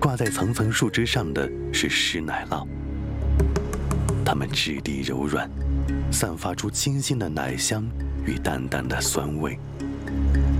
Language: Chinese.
挂在层层树枝上的是湿奶酪，它们质地柔软，散发出清新的奶香与淡淡的酸味。